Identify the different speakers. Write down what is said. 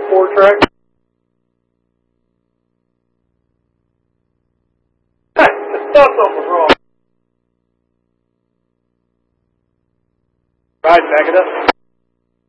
Speaker 1: 4-track. I thought something was wrong. Right, back it up.